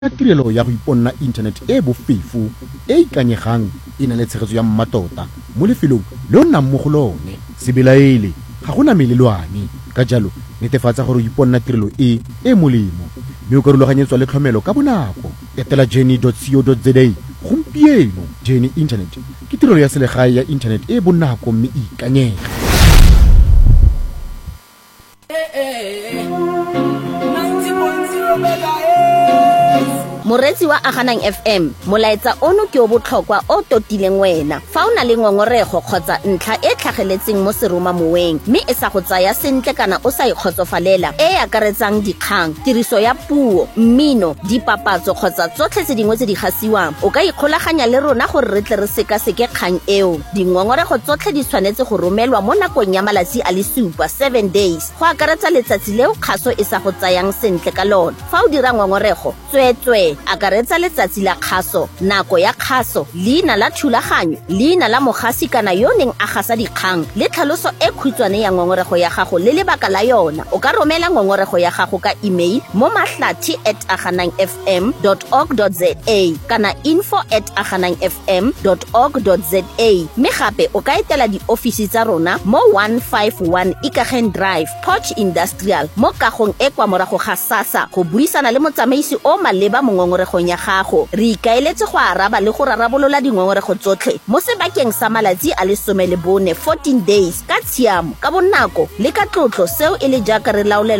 tirelo ya go iponna internet e bofefo e ikanyegang e na le tshegetso ya mmatota mo lefelong le o nnang mo go lone. Se belaele ga gona melelwane, ka jalo netefatsa gore o iponna tirelo e molemo mme o ka rulaganyetswa le tlhomelo ka bonako. Etela journey.co.za gompieno. Journey internet ke tirelo ya selegae ya internet e bonako mme e ikanyega. Moretsi wa Aganang FM, molaetsa ono ke o botlhokwa o totileng wena. Fa o na le ngongorego kgotsa ntlha e tlhageletseng mo seroma moweng mme e sa go tsaya sentle kana o sa ikgotsofalela e akaretsang dikgang, tiriso ya puo, mmino, dipapatso kgotsa tsotlhe tse dingwe tse di gasiwang, o ka ikgolaganya le rona gore re tle re sekaseke kgang eo. Dingongorego tsotlhe di tshwanetse go romelwa mo nakong ya malatsi a le 7 days, go akaretsa letsatsi leo kgaso e sa go tsayang sentle ka lona. Fa o dira ngongorego tsweetswe, akaretsa letsatsi la kgaso, nako ya kgaso, leina la thulaganyo, leina la mogasi kana yo neng a gasa dikgang, le tlhaloso e khutshwane ya ngongorego ya gago le lebaka la yona. O ka romela ngongorego ya gago ka email mo mahlathi@aganangfm.org.za kana info@aganangfm.org.za, mme gape o ka etela diofisi tsa rona mo 151 Ikageng Drive, Potch Industrial mo kagong e kwa morago ga SASSA go buisana le motsamaisi o maleba mo ngogoregong ya gago. Re ikaeletse go araba le go rarabolola dingongorego tsotlhe mo sebakeng sa malatsi a le 14 days ka tshiamo, ka bonako le ka tlotlo, seo e le jaaka re laolela